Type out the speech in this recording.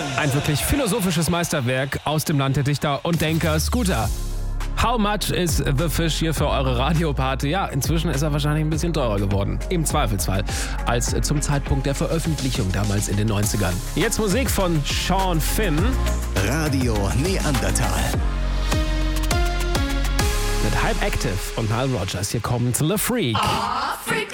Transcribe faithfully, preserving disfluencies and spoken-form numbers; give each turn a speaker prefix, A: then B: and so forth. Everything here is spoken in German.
A: Ein wirklich philosophisches Meisterwerk aus dem Land der Dichter und Denker, Scooter. How much is the fish hier für eure Radioparty? Ja, inzwischen ist er wahrscheinlich ein bisschen teurer geworden. Im Zweifelsfall. Als zum Zeitpunkt der Veröffentlichung damals in den neunzigern. Jetzt Musik von Sean Finn.
B: Radio Neandertal.
A: Mit Hype Active und Nile Rodgers. Hier kommt Le Freak.